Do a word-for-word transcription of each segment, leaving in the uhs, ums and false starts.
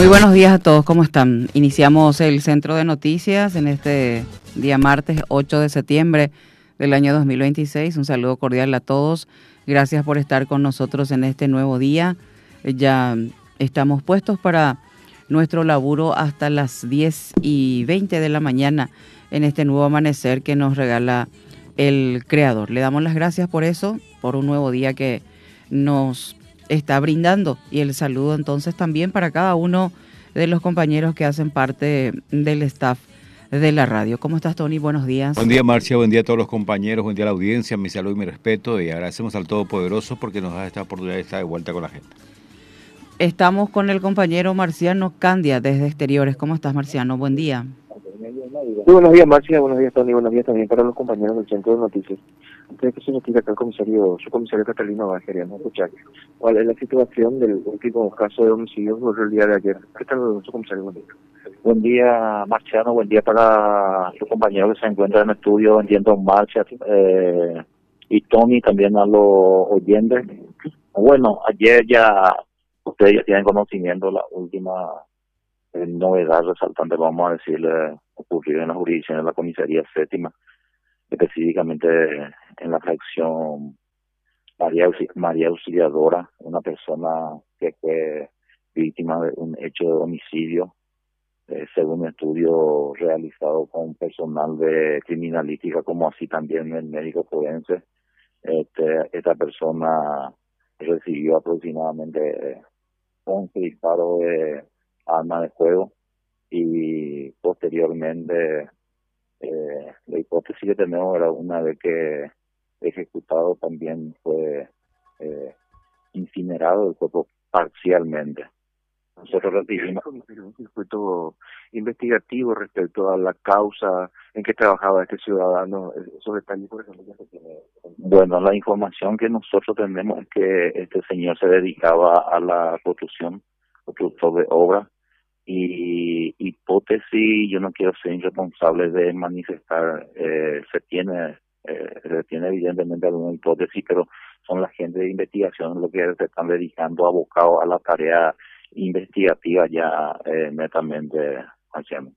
Muy buenos días a todos, ¿cómo están? Iniciamos el centro de noticias en este día martes ocho de septiembre del año dos mil veintiséis. Un saludo cordial a todos. Gracias por estar con nosotros en este nuevo día. Ya estamos puestos para nuestro laburo hasta las diez y veinte de la mañana en este nuevo amanecer que nos regala el Creador. Le damos las gracias por eso, por un nuevo día que nos está brindando, y el saludo entonces también para cada uno de los compañeros que hacen parte del staff de la radio. ¿Cómo estás, Tony? Buenos días. Buen día, Marcia, buen día a todos los compañeros, buen día a la audiencia, mi salud y mi respeto, y agradecemos al Todopoderoso porque nos da esta oportunidad de estar de vuelta con la gente. Estamos con el compañero Marciano Candia desde Exteriores. ¿Cómo estás, Marciano? Buen día. Muy buenos días, Marcia, buenos días, Tony, buenos días también para los compañeros del Centro de Noticias. Antes de que se notifique acá el comisario, su comisario Catalino Vázquez, queríamos escuchar cuál es la situación del último caso de homicidio ocurrió el día de ayer. ¿Qué tal, su comisario? Buen día. Buen día, Marciano, buen día para su compañero que se encuentra en el estudio vendiendo marcha, eh, y Tony, también a los oyentes. Bueno, ayer ya ustedes ya tienen conocimiento de la última eh, novedad resaltante, vamos a decirle, ocurrido en la jurisdicción de la comisaría séptima, específicamente en la fracción María, María Auxiliadora, una persona que fue víctima de un hecho de homicidio, eh, según un estudio realizado con personal de criminalística, como así también el médico forense. Este, esta persona recibió aproximadamente once disparos de arma de fuego y posteriormente eh, la hipótesis que tenemos era, una vez que ejecutado, también fue eh, incinerado el cuerpo parcialmente. Nosotros recibimos un circuito investigativo respecto a la causa en que trabajaba este ciudadano, esos detalles, por ejemplo, ya se tiene. Bueno, la información que nosotros tenemos es que este señor se dedicaba a la construcción, constructor de obra, y hipótesis, yo no quiero ser irresponsable de manifestar, eh, se tiene eh, se tiene evidentemente alguna hipótesis, pero son la gente de investigación lo que se están dedicando, abocados a la tarea investigativa ya eh, netamente haciendo.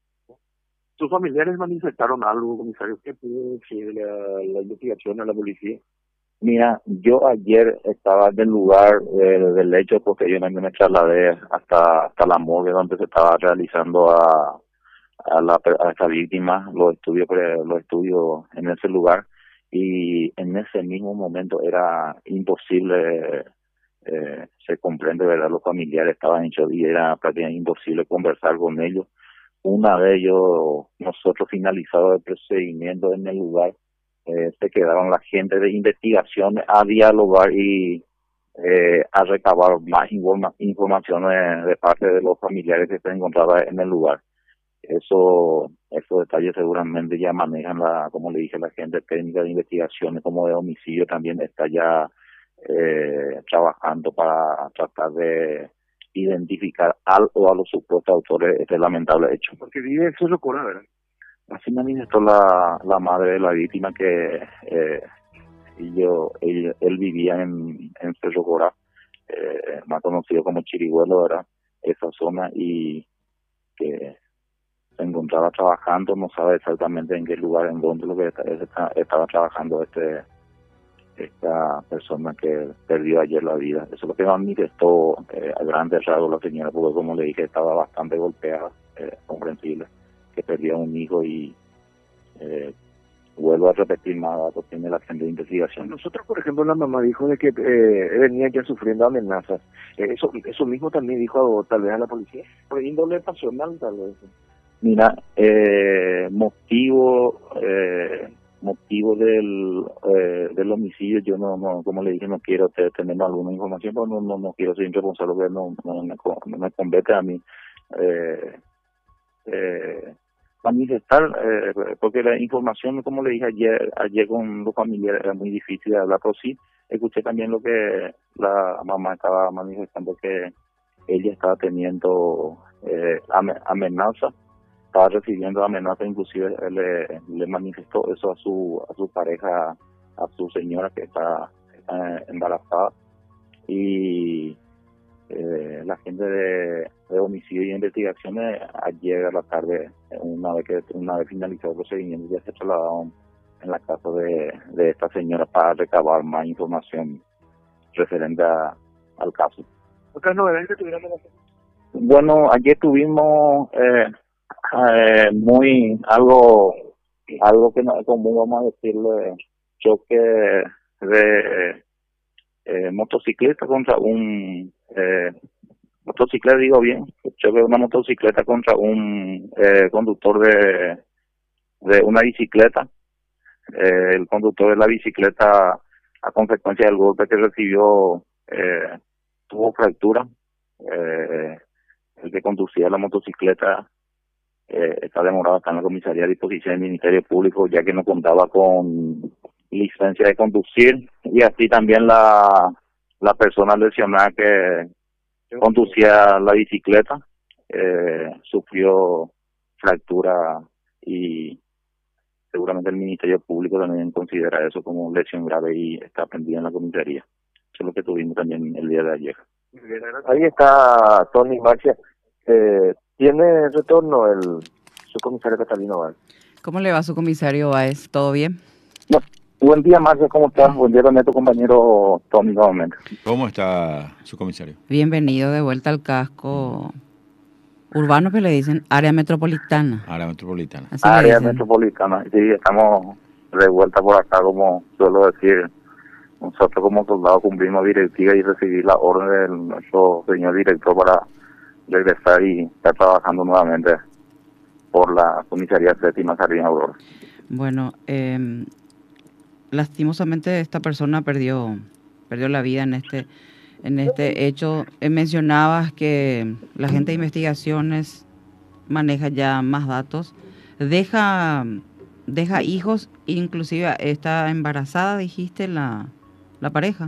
¿Sus familiares manifestaron algo, comisario? ¿Qué pudo decir la, la investigación a la policía? Mira, yo ayer estaba en el lugar eh, del hecho, posteriormente me trasladé hasta hasta la morgue donde se estaba realizando a a, la, a esta víctima los estudios los estudios en ese lugar, y en ese mismo momento era imposible, eh, se comprende, verdad, los familiares estaban hechos y era prácticamente imposible conversar con ellos. Una vez ellos, nosotros finalizado el procedimiento en el lugar, eh, se quedaron la gente de investigación a dialogar y eh, a recabar más informa informaciones de parte de los familiares que se encontraban en el lugar. Eso, esos detalles seguramente ya manejan, la, como le dije, la gente técnica de investigaciones, como de homicidio también está ya eh, trabajando para tratar de identificar al o a los supuestos autores de este lamentable hecho. Porque vive en Cerro Corá, ¿verdad? Así manifestó la, la madre de la víctima que eh, yo, él, él vivía en, en Cerro Corá, eh, más conocido como Chirigüelo, ¿verdad? Esa zona, y que se encontraba trabajando, no sabe exactamente en qué lugar, en dónde lo que está, estaba trabajando este esta persona que perdió ayer la vida. Eso es lo que manifestó eh, a grandes rasgos la señora, porque como le dije, estaba bastante golpeada, eh, comprensible, que perdió un hijo, y eh, vuelvo a repetir, más datos tiene la gente de investigación. Nosotros, por ejemplo, la mamá dijo de que eh, venía ya sufriendo amenazas. Eh, eso eso mismo también dijo tal vez a la policía, por índole pasional, tal vez. Mira, eh, motivo eh, motivo del eh, del homicidio, yo no, no, como le dije, no quiero te, tener alguna información, pero no, no, no quiero ser irresponsable, porque no, no, me, no me compete a mí eh, eh, manifestar, eh, porque la información, como le dije ayer, ayer con los familiares era muy difícil de hablar, pero sí escuché también lo que la mamá estaba manifestando, que ella estaba teniendo eh, amenazas, estaba recibiendo amenazas, inclusive le, le manifestó eso a su a su pareja, a su señora que está, está embarazada, y eh, la gente de, de homicidio y investigaciones ayer a la tarde, una vez que una vez finalizado el procedimiento, ya se trasladaron en la casa de, de esta señora para recabar más información referente a, al caso. ¿Otras novedades que tuvieron en la semana? Bueno, ayer tuvimos eh, eh, muy algo algo que no es común, vamos a decirle, choque de eh, motocicleta contra un eh, motocicleta, digo bien, choque de una motocicleta contra un eh, conductor de de una bicicleta. Eh, el conductor de la bicicleta, a consecuencia del golpe que recibió, eh, tuvo fractura. Eh, el que conducía la motocicleta eh, está demorado acá en la comisaría a disposición del Ministerio Público, ya que no contaba con licencia de conducir, y así también la la persona lesionada que conducía la bicicleta eh, sufrió fractura, y seguramente el Ministerio Público también considera eso como lesión grave y está pendiente en la comisaría. Eso es lo que tuvimos también el día de ayer. Ahí está Tony Marcia. Eh, ¿Tiene retorno el subcomisario Catalino Báez? ¿Cómo le va a su comisario Báez? ¿Todo bien? No. Buen día, Marcia, ¿cómo estás? Buen día también a tu compañero Tony nuevamente. ¿Cómo está su comisario? Bienvenido de vuelta al casco urbano, que le dicen área metropolitana. Área metropolitana. Así le Área dicen. metropolitana, sí, estamos de vuelta por acá, como suelo decir. Nosotros como soldados cumplimos directiva y recibir la orden de nuestro señor director para regresar y estar trabajando nuevamente por la comisaría séptima Sardina Aurora. Bueno, eh, lastimosamente esta persona perdió perdió la vida en este en este hecho. Eh, mencionabas que la gente de investigaciones maneja ya más datos, deja deja hijos, inclusive está embarazada, dijiste, la la pareja.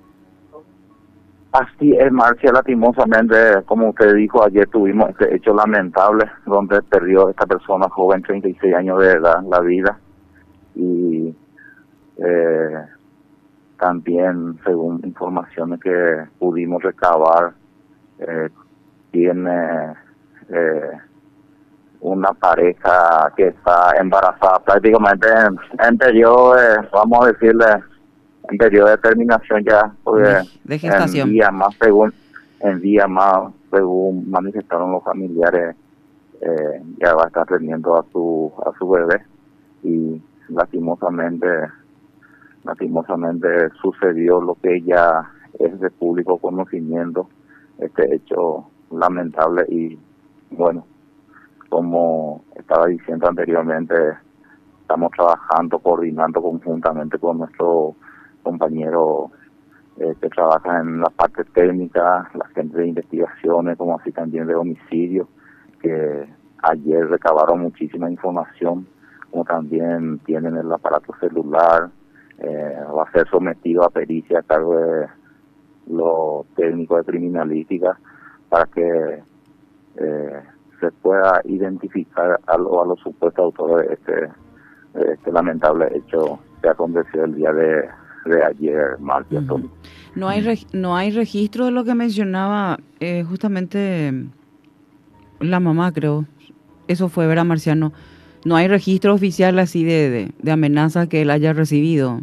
Así es, Marcia, lastimosamente, como usted dijo, ayer tuvimos este hecho lamentable donde perdió esta persona joven, treinta y seis años de edad, la vida. Y eh, también, según informaciones que pudimos recabar, eh, tiene eh, una pareja que está embarazada prácticamente en, en periodo, de, vamos a decirle, en periodo de terminación ya, porque de, de gestación. en día más, según, en día más, según manifestaron los familiares, eh, ya va a estar teniendo a su, a su bebé, y lastimosamente, lastimosamente sucedió lo que ya es de público conocimiento, este hecho lamentable. Y bueno, como estaba diciendo anteriormente, estamos trabajando, coordinando conjuntamente con nuestro compañero eh, que trabaja en la parte técnica, la gente de investigaciones, como así también de homicidio, que ayer recabaron muchísima información, como también tienen el aparato celular. Eh, va a ser sometido a pericia a cargo de los técnicos de criminalística para que eh, se pueda identificar a, lo, a los supuestos autores de este, de este lamentable hecho que aconteció el día de, de ayer, martes. Uh-huh. No hay reg- no hay registro de lo que mencionaba eh, justamente la mamá, creo. Eso fue, ¿verdad, Marciano? No hay registro oficial así de, de, de amenazas que él haya recibido.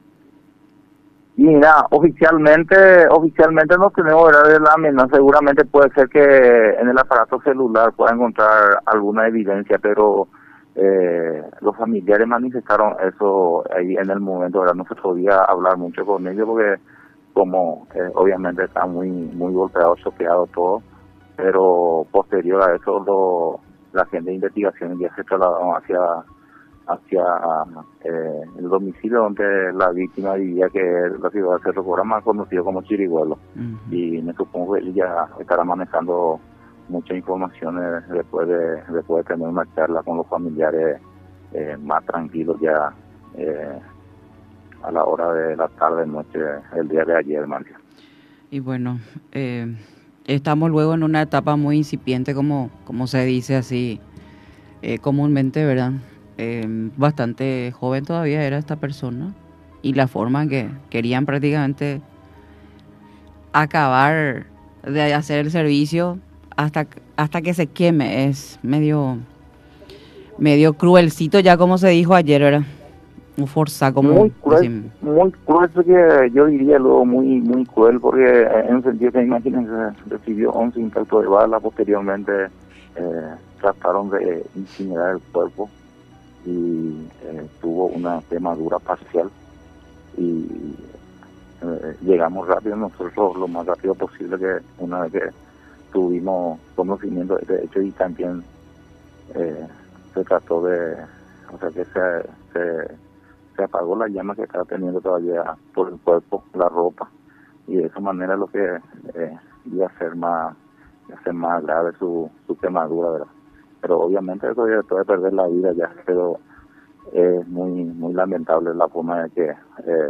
Mira, oficialmente oficialmente no tenemos, ¿verdad?, de la amenaza. Seguramente puede ser que en el aparato celular pueda encontrar alguna evidencia, pero eh, los familiares manifestaron eso ahí en el momento, ¿verdad? No se podía hablar mucho con ellos porque como eh, obviamente está muy muy golpeado, choqueado todo, pero posterior a eso lo, la gente de investigación ya se trasladó hacia hacia eh, el domicilio donde la víctima vivía, que es la ciudad de Cerro Corá, más conocido como Chiriguelo. Uh-huh. Y me supongo que él ya estará manejando muchas informaciones después de después de tener una charla con los familiares eh, más tranquilos ya eh, a la hora de la tarde, noche, el día de ayer, Marcia. Y bueno, eh, estamos luego en una etapa muy incipiente, como, como se dice así eh, comúnmente, ¿verdad? Eh, bastante joven todavía era esta persona, y la forma en que querían prácticamente acabar de hacer el servicio hasta, hasta que se queme. Es medio, medio cruelcito ya, como se dijo ayer, ¿verdad? Un forza como... Muy cruel, decimos. muy cruel, porque yo diría luego muy muy cruel, porque en un sentido que imagínense, recibió once impactos de bala, posteriormente eh, trataron de incinerar el cuerpo y eh, tuvo una quemadura parcial y eh, llegamos rápido nosotros lo más rápido posible, que una vez que tuvimos conocimiento de este hecho, y también eh, se trató de, o sea que se, se, se apagó la llama que estaba teniendo todavía por el cuerpo, la ropa, y de esa manera lo que eh, iba a ser más, iba a ser más grave su, su quemadura, ¿verdad? Pero obviamente eso ya puede perder la vida ya, pero es eh, muy muy lamentable la forma de que eh,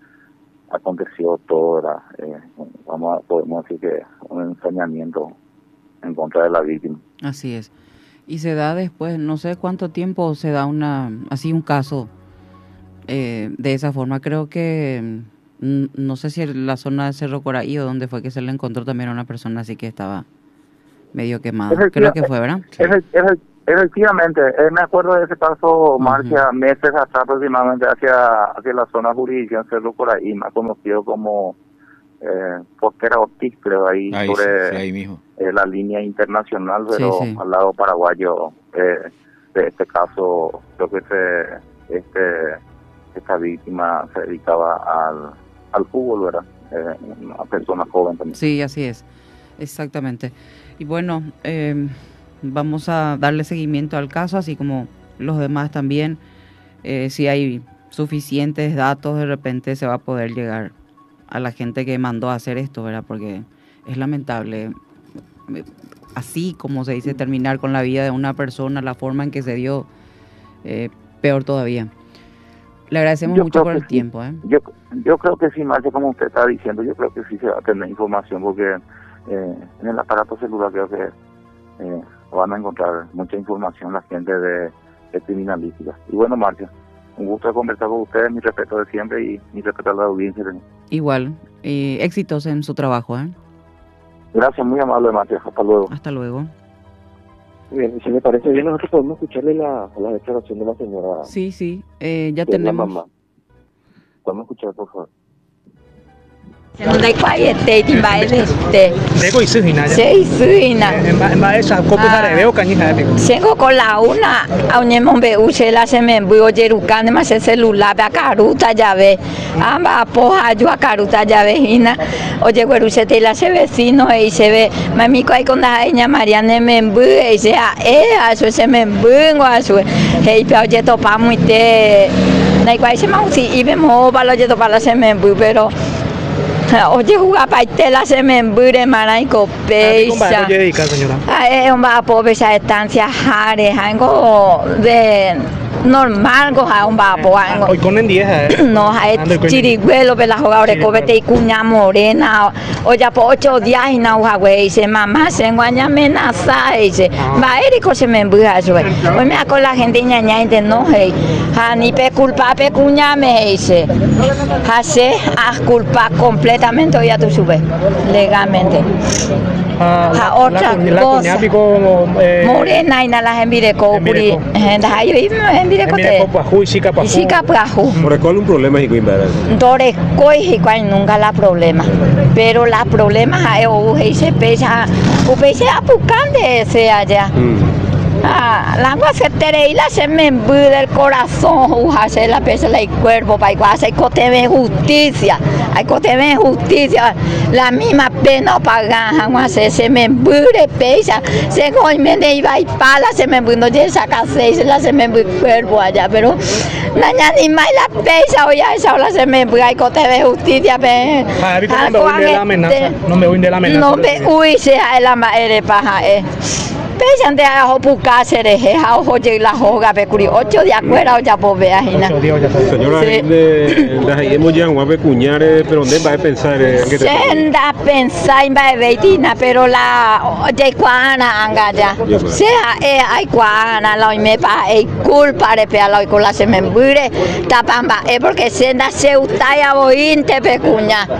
aconteció todo, ¿verdad? Eh, vamos a, podemos decir que un ensañamiento en contra de la víctima. Así es. Y se da después, no sé cuánto tiempo se da una así un caso eh, de esa forma. Creo que, no sé si en la zona de Cerro Coraí o donde fue que se le encontró también a una persona así que estaba medio quemada. Creo que fue, ¿verdad? Es, es, es, efectivamente, eh, me acuerdo de ese caso, uh-huh. Marcia, meses atrás aproximadamente, hacia, hacia la zona jurisdicción Cerro Coraí, más conocido como eh, Portera Ortiz, creo, ahí, ahí sobre sí, sí, ahí mismo. Eh, la línea internacional, pero sí, sí. al lado paraguayo, eh, de este caso, creo que se, este, esta víctima se dedicaba al, al fútbol, ¿verdad? Eh, una persona joven también. Sí, así es, exactamente. Y bueno, eh, vamos a darle seguimiento al caso, así como los demás también. Eh, si hay suficientes datos, de repente se va a poder llegar a la gente que mandó a hacer esto, ¿verdad? Porque es lamentable, así como se dice, terminar con la vida de una persona, la forma en que se dio, eh, peor todavía. Le agradecemos yo mucho por el sí. tiempo. ¿eh? Yo, yo creo que sí, Marcia, como usted está diciendo, yo creo que sí se va a tener información, porque eh, en el aparato celular creo que eh, van a encontrar mucha información la gente de, de criminalística. Y bueno, Marcia, un gusto de conversar con ustedes, mi respeto de siempre y mi respeto a la audiencia. Igual, eh, éxitos en su trabajo. ¿eh? Gracias, muy amable, Marcia. Hasta luego. Hasta luego. Bien, si me parece bien, nosotros podemos escucharle la, la declaración de la señora. Sí, sí, eh, ya tenemos. La mamá. Podemos escuchar, por favor. Nday quay tê thì bài lên tê. Đấy có sự hình này. Sẽ sự hình này. Em em bài sao có bữa này béo cảnh như thế này. Sẽ có có lão na, ông nhớ mong bé u sẽ là sẽ mình bữa giờ rủ can mà sẽ celular bé cả rủ ta jabe. À mà poha jo cả rủ ta jabe hina. Oye güero se te la se vecino y se ve. Mami quay con la ella Mariana men bữa y se a e a eso se men bữa ngua su. Hey bé oye to pa muy te. Nday quay se mau si y vemos para oye to pa la se men bữa pero oye jugar para la se me embure maray copecha. Es un va por esa estancia jare, algo de normal, coja un va por algo. Hoy con el día. No, hay chirigüelo, pero la jugadora cobete y cuña morena. Oye, por ocho días y no jugué, dice mamá, se engaña amenaza, dice, va Erico se me embure eso. Hoy me con la gente ñaña y no, hey, ni pe culpa pe cuña me dice, hace a culpa completa. Completamente ya tú subes legalmente. Ah, la, otra la, cosa. La pico, eh, morena y nada las envireco, puri, gente ahí envireco te. Pajú y chica pajú. Chica pajú. ¿Por cuál un problema y cuál? Dore coi y cuál nunca la problema. Pero la problema es o se pesa, o pesa apucante ese allá. Mm. Ah, la agua se te la se me embude el corazón, hace la pesa el cuerpo, para igual hay que tener justicia, hay que tener justicia, la misma pena pagar, agua se se me embude pesa, se golmente iba y pala, se me embude, ya saca seis, la se me embude el cuerpo allá, pero la ni más la pesa, oye, esa hora se me embude, hay que tener justicia, pero no me huye de la amenaza, no me huye de la amenaza. No me huye, se a la madre paja, eh. Pesan de ajo puca cereje a ojo de la joga pecuri ocho de acuerdo o ya por vea hina. Señora, de las hemos ya un ave cuñare, pero dónde va a pensar que senda pensar en va veitina, pero la de cuana anga ya. Sea eh hay cuana la me pa e culpa de pe la con la se me mbure tapamba es porque senda se utaya bointe pecuña.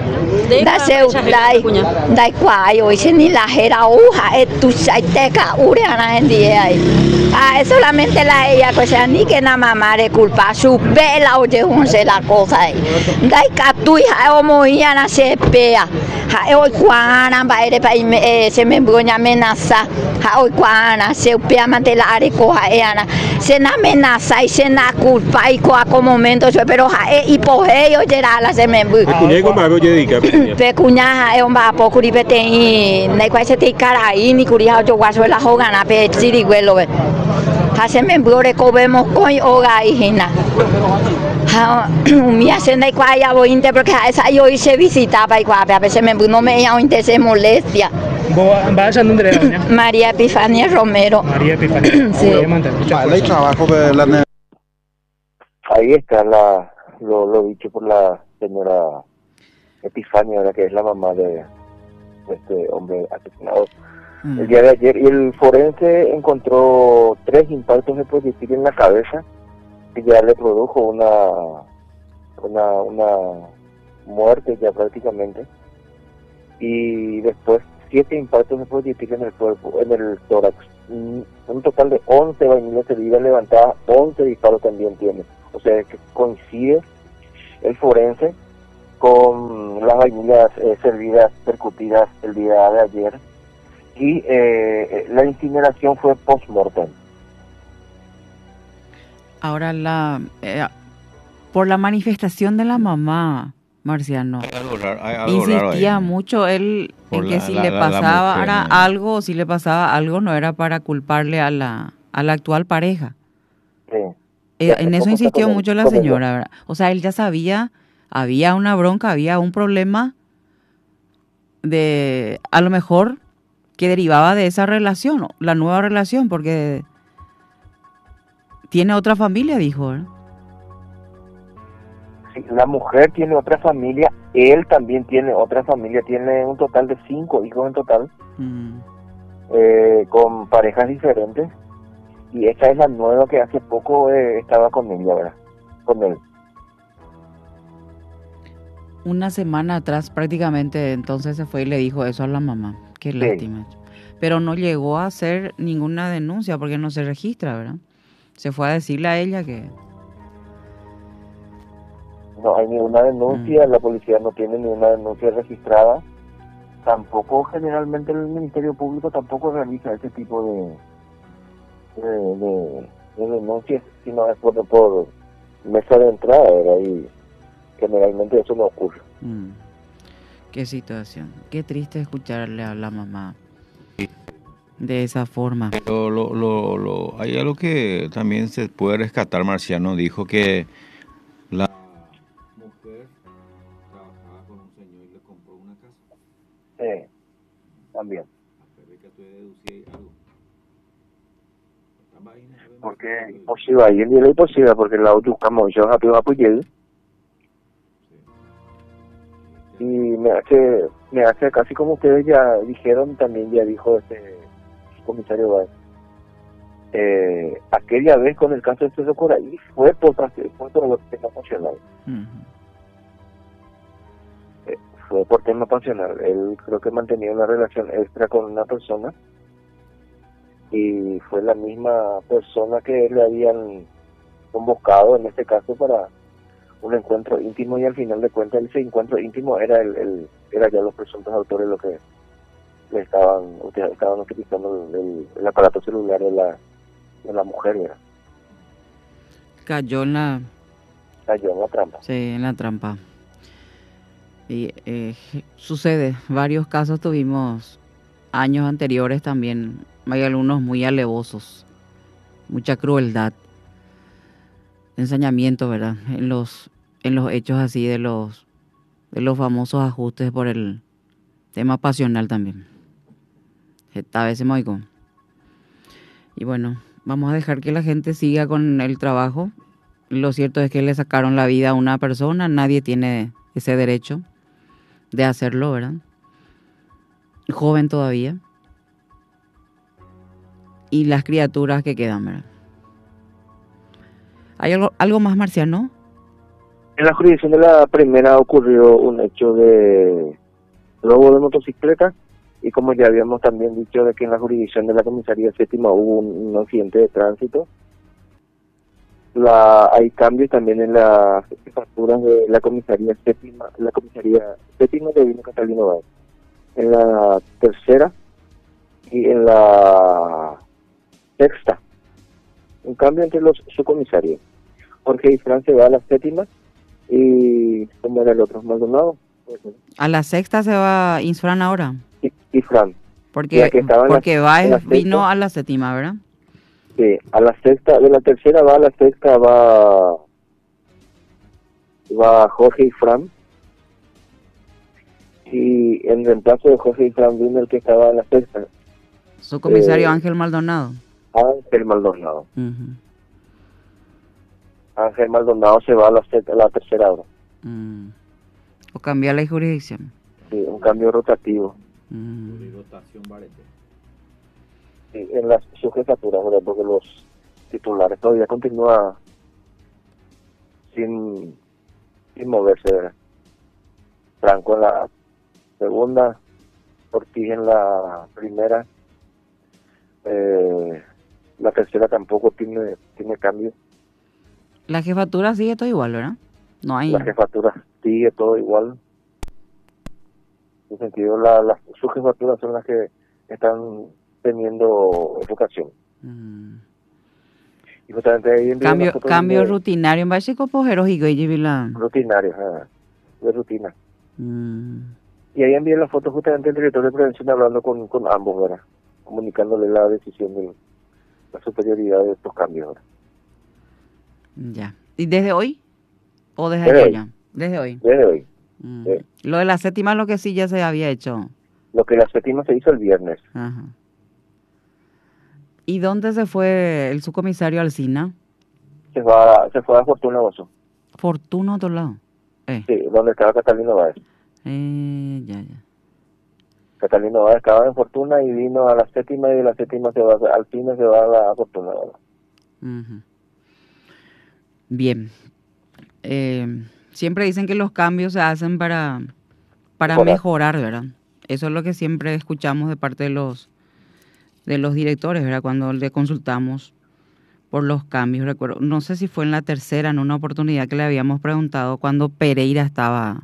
Da seu dai dai quai hoy se ni la jera uja tu saiteca ureana en día ahí. Ah, es solamente la ella que sea ni que na mamá de culpa su vela oye un se la cosa ahí. Dai catui ha omo ia na se pea. Ha hoy cuana baile pa se me broña amenaza. Ha hoy cuana se pea mantela are coja eana. Se na amenaza y se na culpa y coa como momento pero ha e hipoje yo llega la se me bu. Pecuña como hago yo dedica. Pecuña e un ba poco ri pete nei quai se te cara ahí ni curi ha yo guaso la jogana pe siriguelo. Ha se me bu re cobemos con oga y hina. Ha mi hace nei quai ya voy inte porque esa yo hice visita pa igual a veces me no me ya inte se molestia. Vaya nombre doña María Epifania Romero. María Epifania. Sí. Vale, trabajo de la Ahí está la, lo, lo dicho por la señora Epifania, ¿verdad? Que es la mamá de, de este hombre asesinado mm. el día de ayer. Y el forense encontró tres impactos de proyectil en la cabeza que ya le produjo una, una, una muerte ya prácticamente. Y después siete impactos de proyectil en el cuerpo, en el tórax. Un total de once vainillas heridas levantadas, once disparos también tiene. O sea que coincide el forense con las vainillas eh, servidas, percutidas el día de ayer. Y eh, la incineración fue post-mortem. Ahora, la eh, por la manifestación de la mamá, Marciano, hay algo raro, hay algo insistía raro mucho él por en la, que si la, le pasaba la mujer, era ¿no? algo, si le pasaba algo, no era para culparle a la, a la actual pareja. Sí. Eh, en eso insistió mucho la señora, ¿verdad? O sea, él ya sabía, había una bronca, había un problema de, a lo mejor, que derivaba de esa relación, la nueva relación, porque tiene otra familia, dijo, ¿verdad? Sí, la mujer tiene otra familia, él también tiene otra familia, tiene un total de cinco hijos en total, mm. eh, con parejas diferentes. Y esta es la nueva que hace poco eh, estaba con ella, ¿verdad? Con él. Una semana atrás prácticamente entonces se fue y le dijo eso a la mamá. Qué sí. lástima. Pero no llegó a hacer ninguna denuncia porque no se registra, ¿verdad? Se fue a decirle a ella que... No hay ninguna denuncia, mm. la policía no tiene ninguna denuncia registrada. Tampoco generalmente el Ministerio Público tampoco realiza ese tipo de... De, de, de denuncias, sino es por, por mesa de entrada, ¿verdad? Y generalmente eso no ocurre. Mm. Qué situación, qué triste escucharle a la mamá de esa forma. Pero lo, lo, lo, hay algo que también se puede rescatar. Marciano dijo que la mujer trabajaba con un señor y le compró una casa. Sí, también. Porque imposible, ahí en día es imposible, porque la buscamos yo rápido apoyé y me hace, me hace casi como ustedes ya dijeron, también ya dijo este comisario Báez, eh, aquella vez con el caso de César Coraí fue por, fue por lo tema pasional. Uh-huh. eh, fue por tema pasional. Él creo que mantenía una relación extra con una persona y fue la misma persona que le habían convocado en este caso para un encuentro íntimo, y al final de cuentas ese encuentro íntimo era el, el era ya los presuntos autores lo que le estaban estaban utilizando el, el, el aparato celular de la de la mujer, ¿verdad? Cayó en la cayó en la trampa. Sí, en la trampa. Y eh, sucede, varios casos tuvimos años anteriores también. Hay algunos muy alevosos, mucha crueldad, ensañamiento, ¿verdad? En los en los hechos así de los de los famosos ajustes por el tema pasional también. Esta vez se me oigo. Y bueno, vamos a dejar que la gente siga con el trabajo. Lo cierto es que le sacaron la vida a una persona, nadie tiene ese derecho de hacerlo, ¿verdad? Joven todavía. Y las criaturas que quedan, ¿verdad? ¿Hay algo, algo más, Marciano? En la jurisdicción de la primera ocurrió un hecho de robo de motocicleta y como ya habíamos también dicho de que en la jurisdicción de la comisaría séptima hubo un, un accidente de tránsito. La, hay cambios también en las facturas de la comisaría séptima, la comisaría séptima de Vino Catalino Báez. En la tercera y en la sexta. Un cambio entre los subcomisarios. Jorge y Fran se va a la séptima y ¿cómo era el otro? Maldonado. A la sexta se va Insfran ahora. Y, y Fran. Porque, porque la, Báez vino a la séptima, ¿verdad? Sí, a la sexta, de la tercera va a la sexta va va Jorge y Fran. Y en reemplazo de Jorge y Fran vino el que estaba en la sexta. Su comisario eh, Ángel Maldonado. Ángel Maldonado. Uh-huh. Ángel Maldonado se va a la, sexta, a la tercera hora. Mm. O cambiar la jurisdicción. Sí, un cambio rotativo. Mm. Rotación Barete. Sí, en las subjefaturas, ¿verdad? Porque los titulares todavía continúa sin, sin moverse, ¿verdad? Franco en la segunda, Ortiz en la primera, eh, la tercera tampoco tiene tiene cambio. La jefatura sigue todo igual, ¿verdad? No hay. La jefatura sigue todo igual. En ese sentido, la, las subjefaturas son las que están teniendo vocación. Mm. Y justamente ahí en Cambio, cambio de, rutinario en Bachico Pojeros y Goyevila. Rutinario, ah, de rutina. Mm. Y ahí envié la foto justamente del director de prevención hablando con, con ambos, ¿verdad? Comunicándole la decisión de la superioridad de estos cambios, ¿verdad? Ya. ¿Y desde hoy? ¿O desde, desde ayer hoy. ya? Desde hoy. Desde hoy. Mm. Sí. Lo de la séptima, lo que sí ya se había hecho. Lo que la séptima se hizo el viernes. Ajá. ¿Y dónde se fue el subcomisario Alsina? Se fue a, se fue a Fortuna Oso. Fortuna a otro lado. Eh. Sí, donde estaba Catalino Báez. Eh, ya, ya. Catalino Báez estaba en Fortuna y vino a la séptima y de la séptima se va a, Alsina se va a la Fortuna. Uh-huh. Bien. Eh, siempre dicen que los cambios se hacen para, para mejorar, ¿verdad? Eso es lo que siempre escuchamos de parte de los de los directores, ¿verdad? Cuando le consultamos por los cambios. Recuerdo, no sé si fue en la tercera, en una oportunidad que le habíamos preguntado cuando Pereira estaba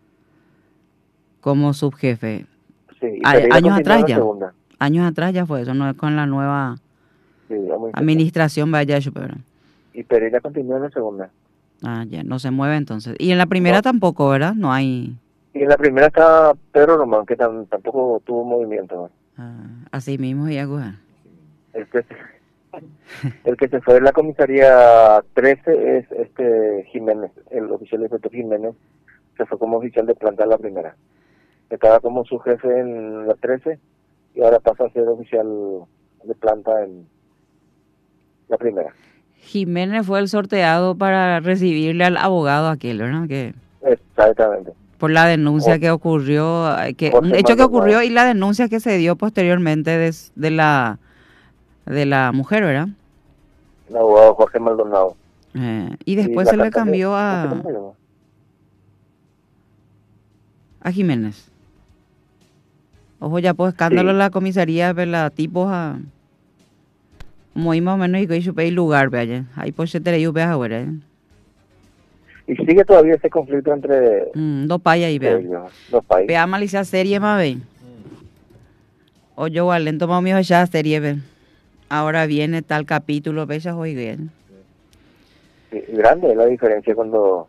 como subjefe. Sí, A, años atrás ya. Segunda. Años atrás ya fue eso, no es con la nueva sí, administración vaya ¿verdad? Y Pereira continúa en la segunda. Ah, ya, no se mueve entonces. Y en la primera no. Tampoco, ¿verdad? No hay... Y en la primera está Pedro Román, que tam, tampoco tuvo movimiento. Ah, así mismo y algo. El que, se, el que se fue de la comisaría trece es este Jiménez, el oficial de inspector Jiménez, que fue como oficial de planta en la primera. Estaba como su jefe en la trece y ahora pasa a ser oficial de planta en la primera. Jiménez fue el sorteado para recibirle al abogado aquel, ¿verdad? Que... Exactamente. Por la denuncia o, que ocurrió, que un hecho Maldonado. que ocurrió y la denuncia que se dio posteriormente de, de la de la mujer, ¿verdad? El abogado Jorge Maldonado. Eh, y después y se le cambió de, a a Jiménez. Ojo, ya pues escándalo en sí. La comisaría, ¿verdad? Tipos a como más o menos y que yo pedí lugar, ¿verdad? Ahí pues se te le dio ahora, ¿eh? Y sigue todavía ese conflicto entre... Mm, dos payas ahí, vea. Dos payas. Vea, malicia serie, más ve. Mm. O yo, alento, más mío, ya serie, ve. Ahora viene tal capítulo, ve, ya hoy bien. Sí, grande es la diferencia cuando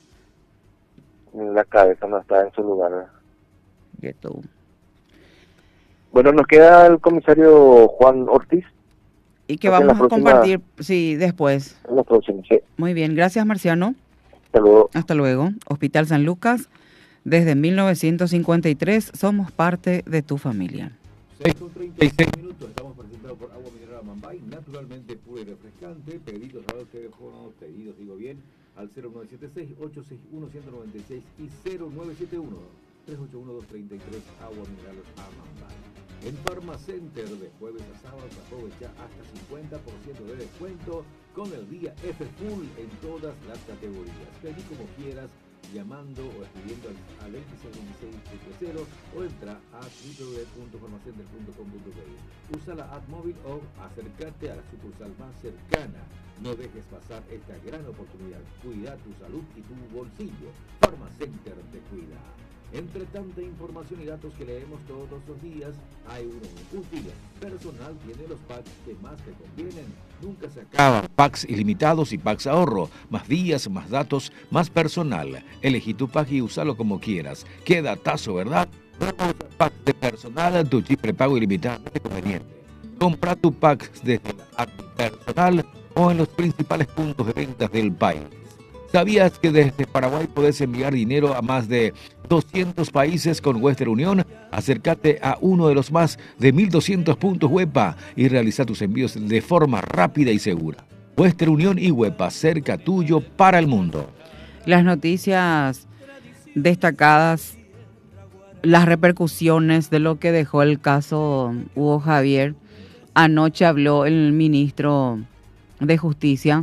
la cabeza no está en su lugar, ¿verdad? ¿Qué tú? Bueno, nos queda el comisario Juan Ortiz. Y que vamos próxima... a compartir, sí, después. En la próxima, sí. Muy bien, gracias, Marciano. Hasta luego. Hasta luego. Hospital San Lucas, desde mil novecientos cincuenta y tres, somos parte de tu familia. seis con treinta y seis minutos, estamos presentados por Agua Mineral Amambay, naturalmente pura y refrescante. Pedidos a los teléfonos, pedidos, digo bien, al cero nueve siete seis, ocho seis uno, uno cero nueve seis y cero nueve siete uno, tres ocho uno, dos tres tres, Agua Mineral Amambay. En Pharmacenter, de jueves a sábados, aprovecha hasta cincuenta por ciento de descuento con el día F Full en todas las categorías. Pedí como quieras, llamando o escribiendo al, al veintiséis veintiséis treinta o entra a w w w punto pharmacenter punto com punto b. Usa la app móvil o acércate a la sucursal más cercana. No dejes pasar esta gran oportunidad. Cuida tu salud y tu bolsillo. Pharmacenter te cuida. Entre tanta información y datos que leemos todos los días, hay uno muy útil. Personal tiene los packs que más te convienen. Nunca se acaba. Packs ilimitados y packs ahorro. Más días, más datos, más personal. Elegí tu pack y úsalo como quieras. Qué datazo, ¿verdad? Vamos al pack de personal, tu chip prepago ilimitadamente conveniente. Compra tu pack desde la app personal o en los principales puntos de ventas del país. ¿Sabías que desde Paraguay podés enviar dinero a más de doscientos países con Western Union? Acércate a uno de los más de mil doscientos puntos WEPA y realiza tus envíos de forma rápida y segura. Western Union y WEPA, cerca tuyo para el mundo. Las noticias destacadas, las repercusiones de lo que dejó el caso Hugo Javier. Anoche habló el ministro de Justicia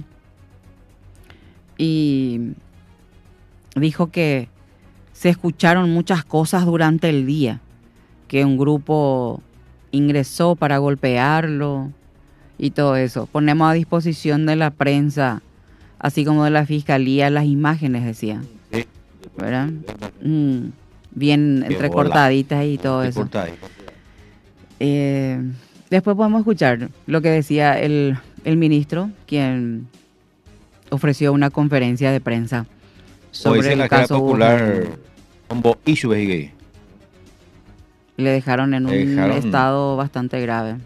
y dijo que se escucharon muchas cosas durante el día, que un grupo ingresó para golpearlo y todo eso. Ponemos a disposición de la prensa, así como de la fiscalía, las imágenes, decía. Sí. ¿Verdad? Mm, bien entrecortaditas y todo eso. Eh, después podemos escuchar lo que decía el, el ministro, quien ofreció una conferencia de prensa sobre el caso popular. Le dejaron en un dejaron... estado bastante grave.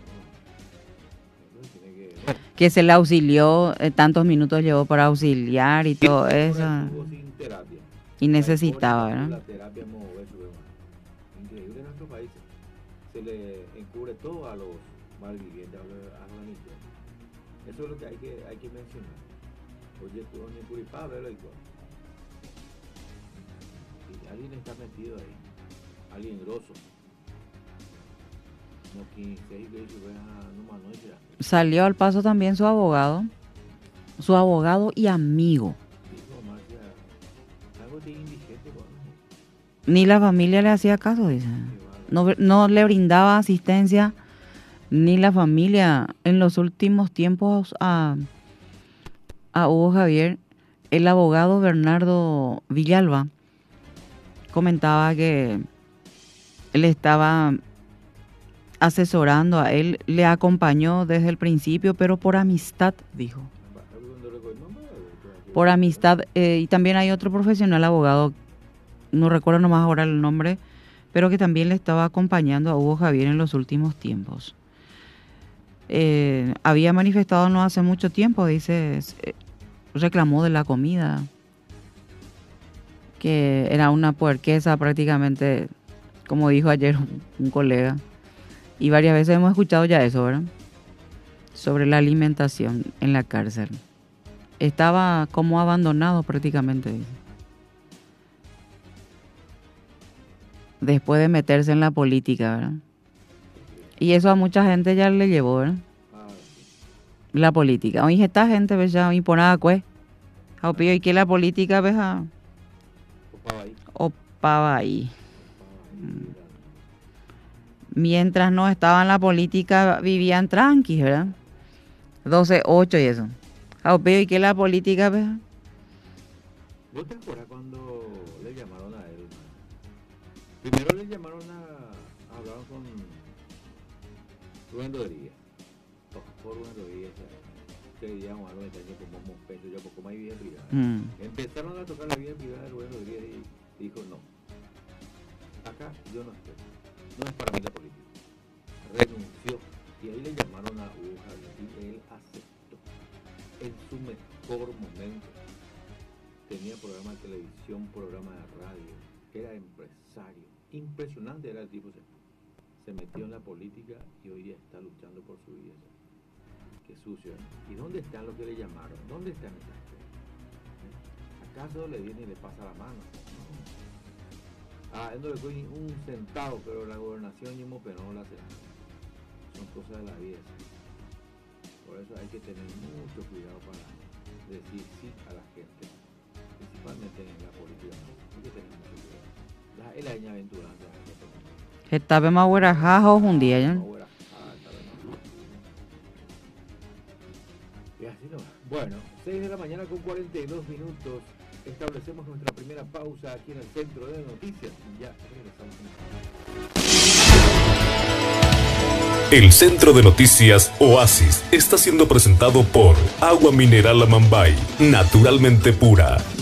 Que se le auxilió, eh, tantos minutos llevó para auxiliar y todo eso. Y necesitaba, ¿verdad? La terapia increíble en nuestro país. Se le encubre todo a los malvivientes, a los niños. Eso es lo que hay que, hay que mencionar. Oye, tú en Curipá, velo y todo. Y alguien está metido ahí. Alguien grosso. No, quince, no, no, salió al paso también su abogado. Su abogado y amigo. Ni la familia le hacía caso, dice. No, no le brindaba asistencia ni la familia en los últimos tiempos a... a Hugo Javier. El abogado Bernardo Villalba comentaba que él estaba asesorando a él, le acompañó desde el principio, pero por amistad, dijo. Por amistad. Eh, y también hay otro profesional abogado, no recuerdo nomás ahora el nombre, pero que también le estaba acompañando a Hugo Javier en los últimos tiempos. Eh, había manifestado no hace mucho tiempo, dice, eh, reclamó de la comida, que era una puerqueza prácticamente, como dijo ayer un, un colega, y varias veces hemos escuchado ya eso, ¿verdad? Sobre la alimentación en la cárcel. Estaba como abandonado prácticamente, dice. Después de meterse en la política, ¿verdad? Y eso a mucha gente ya le llevó, ¿verdad? La política. Oye, esta gente, ¿ves? Ya imponada, pues. ¿Y qué la política, ves? Opaba ahí. Mientras no estaban en la política, vivían tranquilos, ¿verdad? doce, ocho y eso. ¿Y qué la política, ves? ¿Vos te acuerdas cuando le llamaron a él? Primero le llamaron a... hablaron con Rubén Rodríguez. Por Rubén Rodríguez. Que digamos algo de años como peso, ya poco más vida privada. Mm. Empezaron a tocar la vida privada de Rubén Rodríguez y dijo no. Acá yo no estoy. No es para mí la política. Renunció. Y ahí le llamaron a Hugo Javier y él aceptó. En su mejor momento. Tenía programa de televisión, programa de radio. Era empresario. Impresionante era el tipo. Se metió en la política y hoy día está luchando por su vida. Qué sucio. ¿Y dónde están los que le llamaron? ¿Dónde están esas cosas? ¿Acaso le viene y le pasa la mano? No. Ah, no le doy ni un centavo, pero la gobernación y Mopenola será. Son cosas de la vida. Por eso hay que tener mucho cuidado para decir sí a la gente, principalmente en la política. Hay que tener mucho cuidado. La, es la ña aventurante. Está bien más huerajajo un día ya. Y así no. Bueno, seis de la mañana con cuarenta y dos minutos. Establecemos nuestra primera pausa aquí en el Centro de Noticias y ya regresamos. El Centro de Noticias Oasis está siendo presentado por Agua Mineral Amambay, naturalmente pura.